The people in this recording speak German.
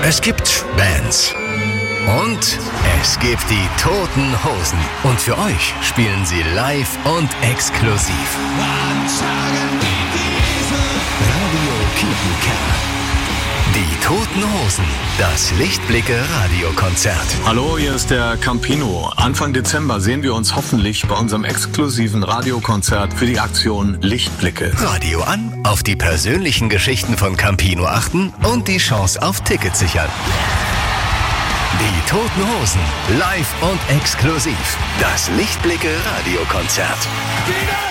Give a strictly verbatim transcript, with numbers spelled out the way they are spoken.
Es gibt Bands. Und es gibt die Toten Hosen. Und für euch spielen sie live und exklusiv. Radio Kiepenkerner. Die Toten Hosen. Das Lichtblicke-Radiokonzert. Hallo, hier ist der Campino. Anfang Dezember sehen wir uns hoffentlich bei unserem exklusiven Radiokonzert für die Aktion Lichtblicke. Radio an, auf die persönlichen Geschichten von Campino achten und die Chance auf Tickets sichern. Die Toten Hosen, live und exklusiv. Das Lichtblicke-Radiokonzert.